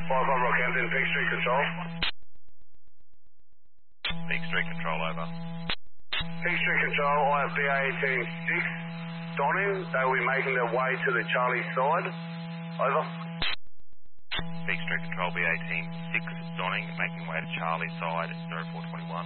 Rockhampton, Peak Street Control. Peak Street Control, over. Peak Street Control, I have BA186 Donning. They will be making their way to the Charlie side. Over. Peak Street Control, BA Team 6 Donning, making way to Charlie side 0421.